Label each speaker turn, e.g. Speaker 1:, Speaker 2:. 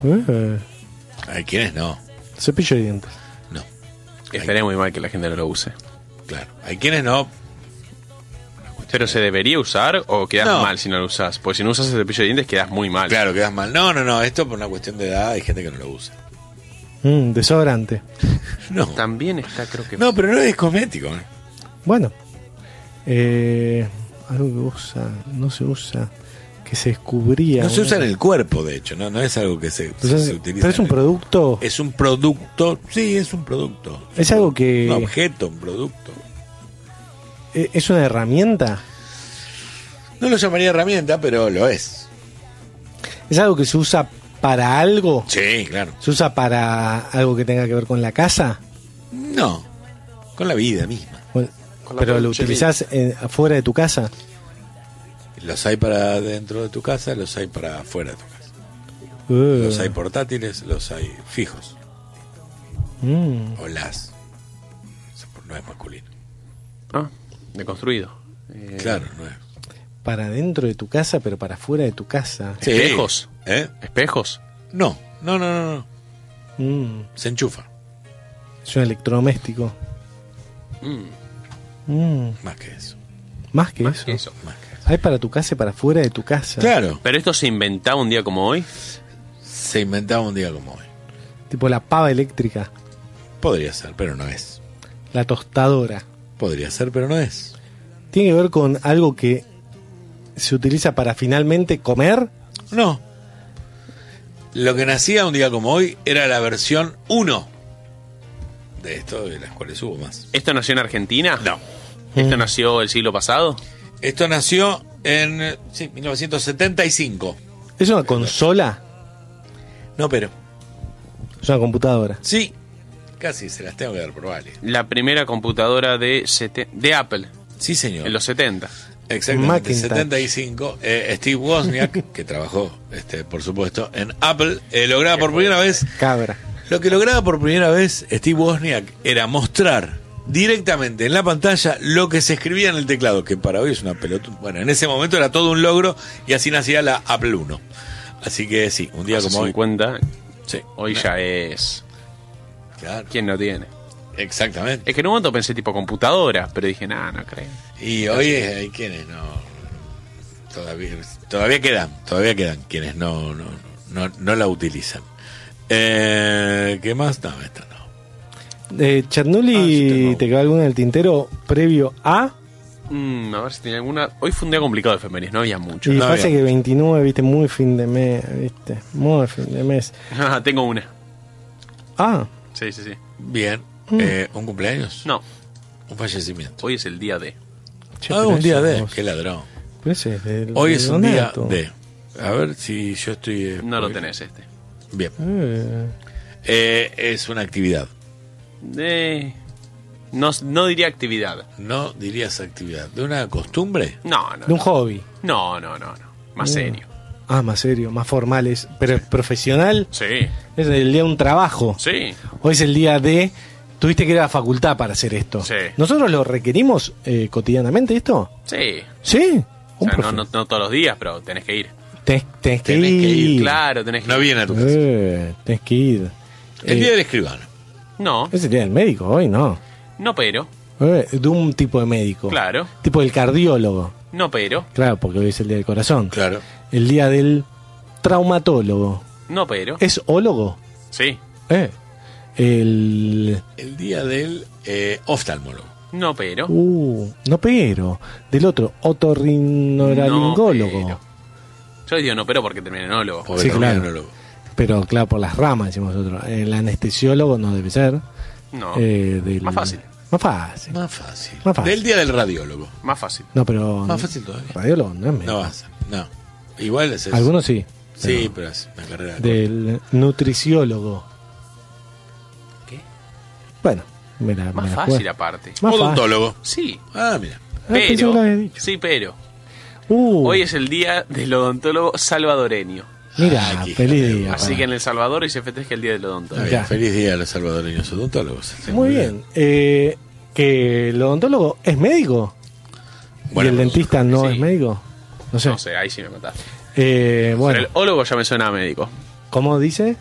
Speaker 1: Hay quienes no.
Speaker 2: Cepillo de dientes.
Speaker 1: No.
Speaker 3: Estaría muy mal que la gente no lo use.
Speaker 1: Claro. Hay quienes no.
Speaker 3: ¿Pero se debería usar o quedas
Speaker 1: No.
Speaker 3: mal si no lo usas? Porque si no usas el cepillo de dientes quedas muy mal.
Speaker 1: Claro, quedas mal. No. Esto por una cuestión de edad hay gente que no lo usa.
Speaker 2: Desodorante.
Speaker 1: No.
Speaker 3: También está, creo que...
Speaker 1: No, pero no es cosmético.
Speaker 2: Bueno. Algo que no se usa, que se descubría.
Speaker 1: No se usa en el cuerpo, de hecho. No es algo que se utiliza.
Speaker 2: Pero es un producto.
Speaker 1: Es un producto. Sí, es un producto.
Speaker 2: Es algo que.
Speaker 1: Un objeto, un producto.
Speaker 2: ¿Es una herramienta?
Speaker 1: No lo llamaría herramienta, pero lo es.
Speaker 2: ¿Es algo que se usa para algo?
Speaker 1: Sí, claro.
Speaker 2: ¿Se usa para algo que tenga que ver con la casa?
Speaker 1: No, con la vida misma.
Speaker 2: Bueno,
Speaker 3: Con la
Speaker 2: ¿pero lo
Speaker 3: producción.
Speaker 2: utilizás afuera de tu casa?
Speaker 1: Los hay para dentro de tu casa, los hay para afuera de tu casa. Los hay portátiles, los hay fijos. O las. No es masculino.
Speaker 3: Ah, deconstruido.
Speaker 1: Claro, no es.
Speaker 2: Para dentro de tu casa, pero para afuera de tu casa.
Speaker 1: Sí.
Speaker 3: ¿Espejos?
Speaker 1: ¿Eh?
Speaker 3: ¿Espejos?
Speaker 1: No.
Speaker 2: Mm,
Speaker 1: Se enchufa.
Speaker 2: es un electrodoméstico.
Speaker 1: Más que eso.
Speaker 2: Más que
Speaker 3: Más
Speaker 2: eso.
Speaker 3: que eso.
Speaker 1: Más que eso.
Speaker 2: Hay para tu casa y para afuera de tu casa.
Speaker 1: Claro.
Speaker 3: ¿Pero esto se inventaba un día como hoy?
Speaker 1: Se inventaba un día como hoy.
Speaker 2: Tipo la pava eléctrica.
Speaker 1: Podría ser, pero no es.
Speaker 2: La tostadora.
Speaker 1: Podría ser, pero no es.
Speaker 2: ¿Tiene que ver con algo que se utiliza para finalmente comer?
Speaker 1: No. Lo que nacía un día como hoy era la versión 1 de esto, de las cuales hubo más.
Speaker 3: ¿Esto nació en Argentina?
Speaker 1: No.
Speaker 3: ¿Esto nació el siglo pasado?
Speaker 1: Esto nació en 1975.
Speaker 2: ¿Es una consola?
Speaker 1: No, pero
Speaker 2: Es una computadora.
Speaker 1: sí, casi se las tengo que dar por válidas.
Speaker 3: La primera computadora de Apple,
Speaker 1: Sí, señor.
Speaker 3: en los 70.
Speaker 1: Exactamente,
Speaker 2: Macintosh.
Speaker 1: 75. Steve Wozniak, que trabajó, por supuesto, en Apple, lograba por primera vez.
Speaker 2: Cabra.
Speaker 1: Lo que lograba por primera vez Steve Wozniak era mostrar directamente en la pantalla lo que se escribía en el teclado, que para hoy es una pelota. Bueno, en ese momento era todo un logro y así nacía la Apple I. Así que sí, un día
Speaker 3: Hace
Speaker 1: como hoy.
Speaker 3: 50,
Speaker 1: Sí,
Speaker 3: hoy ya es...
Speaker 1: claro,
Speaker 3: ¿Quién no tiene?
Speaker 1: exactamente.
Speaker 3: Es que en un momento pensé tipo computadora, pero dije, no creo.
Speaker 1: Y hoy hay quienes no. Todavía quedan quienes no la utilizan. ¿Qué más? No, esta no.
Speaker 2: Chernobyl,
Speaker 1: sí tengo.
Speaker 2: ¿te quedó alguna en el tintero previo a?
Speaker 3: A ver si tenía alguna... Hoy fue un día complicado de efemérides, no había mucho.
Speaker 2: Y
Speaker 1: no
Speaker 2: pasa
Speaker 1: había.
Speaker 2: que 29, viste, muy fin de mes, viste, muy fin de mes.
Speaker 3: Tengo una.
Speaker 2: Ah,
Speaker 3: Sí.
Speaker 1: Bien. ¿Un cumpleaños?
Speaker 3: No,
Speaker 1: Un fallecimiento.
Speaker 3: hoy es el día de...
Speaker 2: che,
Speaker 1: Ah,
Speaker 2: pero
Speaker 1: un día
Speaker 2: eso,
Speaker 1: de.
Speaker 2: vos-
Speaker 1: Qué ladrón.
Speaker 2: pero ese es del-
Speaker 1: Hoy
Speaker 2: del
Speaker 1: es un día
Speaker 2: Donato.
Speaker 1: de. A ver si yo estoy.
Speaker 3: No lo tenés este.
Speaker 1: Bien.
Speaker 2: Eh,
Speaker 1: Es una actividad.
Speaker 3: No diría actividad.
Speaker 1: No dirías actividad. ¿De una costumbre?
Speaker 3: No.
Speaker 2: de un hobby.
Speaker 3: No. Más serio.
Speaker 2: Ah, más serio, más formales. Pero es profesional.
Speaker 3: Sí.
Speaker 2: Es el día de un trabajo.
Speaker 3: Sí.
Speaker 2: Hoy es el día de. Tuviste que ir a la facultad para hacer esto.
Speaker 3: Sí.
Speaker 2: ¿Nosotros lo requerimos cotidianamente esto?
Speaker 3: Sí.
Speaker 2: Sí.
Speaker 3: O sea, no todos los días, pero tenés que ir.
Speaker 2: Tenés que
Speaker 1: Tenés que
Speaker 2: ir.
Speaker 3: Claro, tenés que
Speaker 1: No
Speaker 3: ir.
Speaker 1: viene a tu casa.
Speaker 2: Tenés que ir.
Speaker 1: El día del escribano.
Speaker 3: No,
Speaker 2: Es el día del médico hoy, ¿no?
Speaker 3: no pero.
Speaker 2: De un tipo de médico.
Speaker 3: Claro.
Speaker 2: Tipo del cardiólogo.
Speaker 3: No pero.
Speaker 2: Claro, porque hoy es el día del corazón.
Speaker 1: Claro.
Speaker 2: El día del traumatólogo.
Speaker 3: No pero.
Speaker 2: ¿Es ólogo?
Speaker 3: Sí.
Speaker 2: El...
Speaker 1: El día del oftalmólogo.
Speaker 3: No pero.
Speaker 2: No pero. Del otro, otorrinolaringólogo.
Speaker 3: No, pero. Yo digo no pero porque termina en ólogo.
Speaker 1: Porque
Speaker 2: Sí,
Speaker 1: también
Speaker 2: claro.
Speaker 1: monólogo.
Speaker 2: Pero claro, por las ramas decimos nosotros. El anestesiólogo no debe ser.
Speaker 3: No.
Speaker 2: Más
Speaker 3: Más fácil.
Speaker 2: Más fácil.
Speaker 1: Más fácil.
Speaker 2: Más fácil.
Speaker 1: Del día del radiólogo.
Speaker 3: Más fácil.
Speaker 2: No, pero...
Speaker 1: Más fácil todavía.
Speaker 2: Radiólogo no es médico.
Speaker 1: No va a ser. No. Igual es eso.
Speaker 2: Algunos sí.
Speaker 1: Sí, pero es una carrera.
Speaker 2: Del nutriciólogo.
Speaker 3: ¿Qué?
Speaker 2: Bueno, me la
Speaker 3: Más
Speaker 2: me la
Speaker 3: fácil
Speaker 2: juego.
Speaker 3: aparte.
Speaker 2: Más
Speaker 1: Odontólogo.
Speaker 3: Sí.
Speaker 1: Ah, mira.
Speaker 2: pensé que lo había dicho.
Speaker 3: Sí, pero.
Speaker 2: Uh,
Speaker 3: Hoy es el día del odontólogo salvadoreño.
Speaker 2: mira,
Speaker 1: Aquí,
Speaker 2: feliz
Speaker 1: joder,
Speaker 2: día.
Speaker 3: Así
Speaker 2: para-
Speaker 3: que en El Salvador hoy se festeja el día del
Speaker 1: Está
Speaker 3: odontólogo.
Speaker 1: bien.
Speaker 2: Ya.
Speaker 1: Feliz día a los salvadoreños odontólogos. Sí,
Speaker 2: Muy bien. Que el odontólogo es médico.
Speaker 1: Bueno,
Speaker 2: y el dentista no
Speaker 3: sí.
Speaker 2: es médico. No sé.
Speaker 3: No sé, ahí sí me mataste.
Speaker 2: Bueno,
Speaker 3: El ólogo ya me suena a médico.
Speaker 2: ¿Cómo dice?